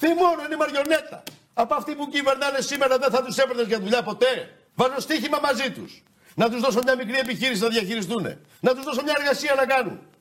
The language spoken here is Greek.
Θυμώνω, είναι μαριονέτα. Από αυτοί που κυβερνάνε σήμερα δεν θα τους έπαιρνες για δουλειά ποτέ. Βάζω στοίχημα μαζί τους. Να τους δώσω μια μικρή επιχείρηση να διαχειριστούν. Να τους δώσω μια εργασία να κάνουν.